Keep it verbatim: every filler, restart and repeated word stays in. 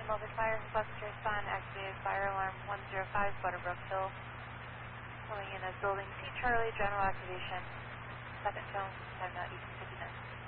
Multi Fire, request to respond, activated fire alarm one zero five, Butterbrook Hill. Pulling in as building C Charlie, general activation, second tone, time now eighteen fifty-nine.